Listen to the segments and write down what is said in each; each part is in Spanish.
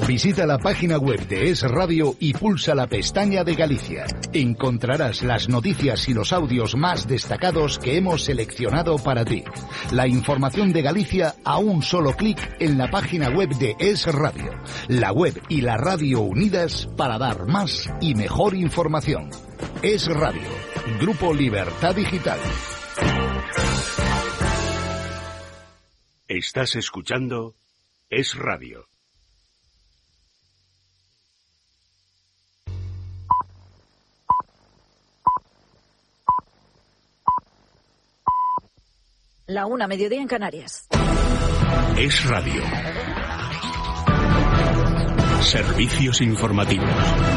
Visita la página web de Es Radio y pulsa la pestaña de Galicia. Encontrarás las noticias y los audios más destacados que hemos seleccionado para ti. La información de Galicia a un solo clic en la página web de Es Radio. La web y la radio unidas para dar más y mejor información. Es Radio, Grupo Libertad Digital. Estás escuchando Es Radio. La 1, mediodía en Canarias. Es Radio. Servicios informativos.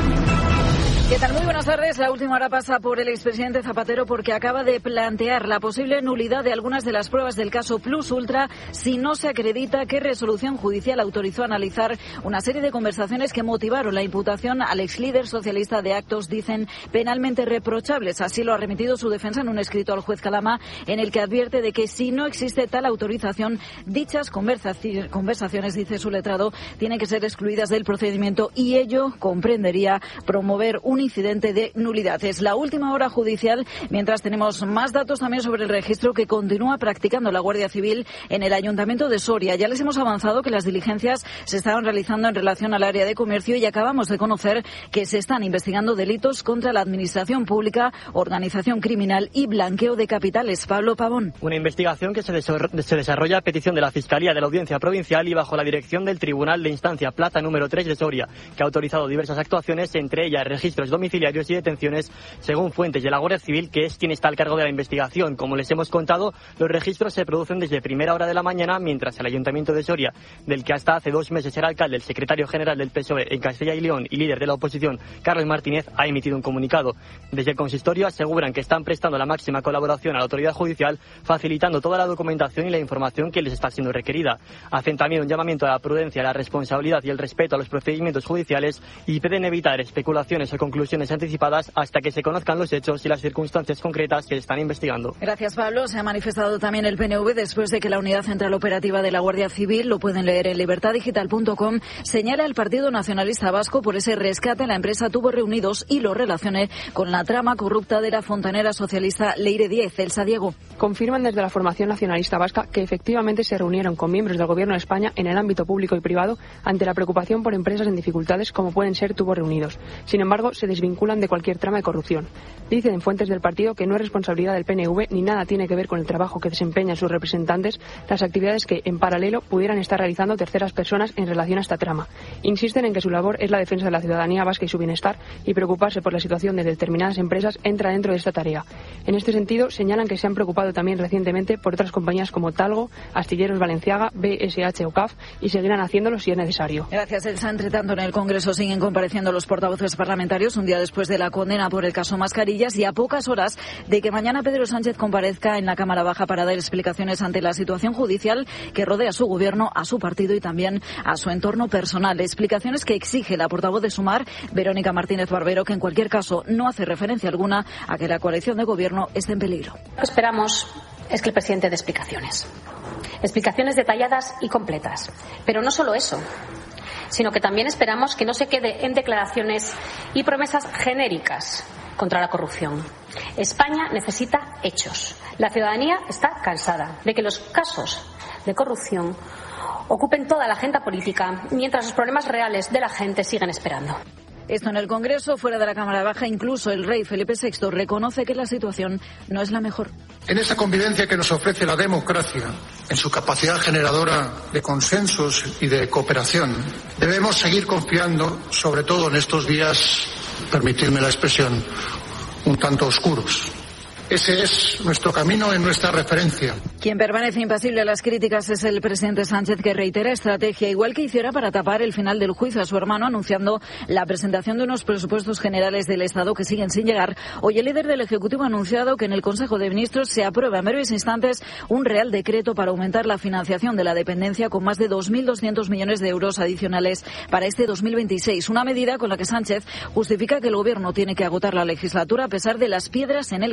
¿Qué tal? Muy buenas tardes. La última hora pasa por el expresidente Zapatero porque acaba de plantear la posible nulidad de algunas de las pruebas del caso Plus Ultra si no se acredita que resolución judicial autorizó a analizar una serie de conversaciones que motivaron la imputación al exlíder socialista de actos, dicen, penalmente reprochables. Así lo ha remitido su defensa en un escrito al juez Calama, en el que advierte de que si no existe tal autorización, dichas conversaciones, dice su letrado, tienen que ser excluidas del procedimiento y ello comprendería promover un incidente de nulidad. Es la última hora judicial, mientras tenemos más datos también sobre el registro que continúa practicando la Guardia Civil en el Ayuntamiento de Soria. Ya les hemos avanzado que las diligencias se estaban realizando en relación al área de comercio y acabamos de conocer que se están investigando delitos contra la administración pública, organización criminal y blanqueo de capitales. Pablo Pavón. Una investigación que se desarrolla a petición de la Fiscalía de la Audiencia Provincial y bajo la dirección del Tribunal de Instancia Plaza número 3 de Soria, que ha autorizado diversas actuaciones, entre ellas registros domiciliarios y detenciones, según fuentes de la Guardia Civil, que es quien está al cargo de la investigación. Como les hemos contado, los registros se producen desde primera hora de la mañana, mientras el Ayuntamiento de Soria, del que hasta hace 2 meses era alcalde el secretario general del PSOE en Castilla y León y líder de la oposición, Carlos Martínez, ha emitido un comunicado. Desde el consistorio aseguran que están prestando la máxima colaboración a la autoridad judicial, facilitando toda la documentación y la información que les está siendo requerida. Hacen también un llamamiento a la prudencia, la responsabilidad y el respeto a los procedimientos judiciales y piden evitar especulaciones o conclusiones anticipadas hasta que se conozcan los hechos y las circunstancias concretas que están investigando. Gracias, Pablo. Se ha manifestado también el PNV después de que la Unidad Central Operativa de la Guardia Civil, lo pueden leer en libertaddigital.com, señala al Partido Nacionalista Vasco por ese rescate en la empresa Tubos Reunidos y lo relacione con la trama corrupta de la fontanera socialista Leire 10. Elsa Diego. Confirman desde la formación nacionalista vasca que efectivamente se reunieron con miembros del Gobierno de España en el ámbito público y privado ante la preocupación por empresas en dificultades como pueden ser Tubos Reunidos. Sin embargo, se desvinculan de cualquier trama de corrupción. Dicen fuentes del partido que no es responsabilidad del PNV ni nada tiene que ver con el trabajo que desempeñan sus representantes, las actividades que, en paralelo, pudieran estar realizando terceras personas en relación a esta trama. Insisten en que su labor es la defensa de la ciudadanía vasca y su bienestar, y preocuparse por la situación de determinadas empresas entra dentro de esta tarea. En este sentido, señalan que se han preocupado también recientemente por otras compañías como Talgo, Astilleros Valenciaga, BSH o CAF, y seguirán haciéndolo si es necesario. Gracias, Elsa. Entre tanto, en el Congreso siguen compareciendo los portavoces parlamentarios un día después de la condena por el caso Mascarillas y a pocas horas de que mañana Pedro Sánchez comparezca en la Cámara Baja para dar explicaciones ante la situación judicial que rodea a su gobierno, a su partido y también a su entorno personal. Explicaciones que exige la portavoz de Sumar, Verónica Martínez Barbero, que en cualquier caso no hace referencia alguna a que la coalición de gobierno esté en peligro. Lo que esperamos es que el presidente dé explicaciones. Explicaciones detalladas y completas. Pero no solo eso, sino que también esperamos que no se quede en declaraciones y promesas genéricas contra la corrupción. España necesita hechos. La ciudadanía está cansada de que los casos de corrupción ocupen toda la agenda política mientras los problemas reales de la gente siguen esperando. Esto en el Congreso. Fuera de la Cámara Baja, incluso el rey Felipe VI reconoce que la situación no es la mejor. En esa convivencia que nos ofrece la democracia, en su capacidad generadora de consensos y de cooperación, debemos seguir confiando, sobre todo en estos días, permitidme la expresión, un tanto oscuros. Ese es nuestro camino y nuestra referencia. Quien permanece impasible a las críticas es el presidente Sánchez, que reitera estrategia, igual que hiciera para tapar el final del juicio a su hermano, anunciando la presentación de unos presupuestos generales del Estado que siguen sin llegar. Hoy el líder del Ejecutivo ha anunciado que en el Consejo de Ministros se aprueba en breves instantes un real decreto para aumentar la financiación de la dependencia con más de 2.200 millones de euros adicionales para este 2026. Una medida con la que Sánchez justifica que el Gobierno tiene que agotar la legislatura a pesar de las piedras en el camino que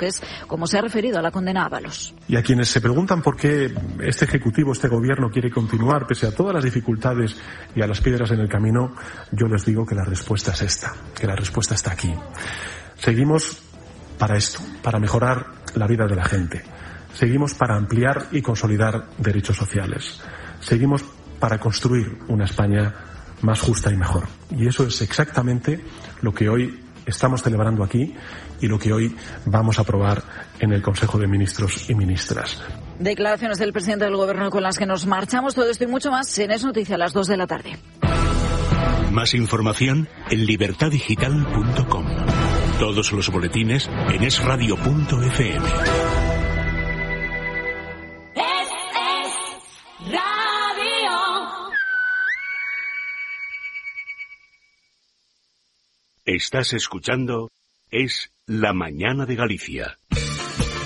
jueces, como se ha referido a la condena a Ábalos. Y a quienes se preguntan por qué este Ejecutivo, este Gobierno quiere continuar pese a todas las dificultades y a las piedras en el camino, yo les digo que la respuesta es esta, que la respuesta está aquí. Seguimos para esto, para mejorar la vida de la gente. Seguimos para ampliar y consolidar derechos sociales. Seguimos para construir una España más justa y mejor. Y eso es exactamente lo que hoy estamos celebrando aquí y lo que hoy vamos a aprobar en el Consejo de Ministros y Ministras. Declaraciones del presidente del Gobierno con las que nos marchamos. Todo esto y mucho más en Es Noticia a las 2 de la tarde. Más información en libertadigital.com. Todos los boletines en esradio.fm. Estás escuchando Es la Mañana de Galicia.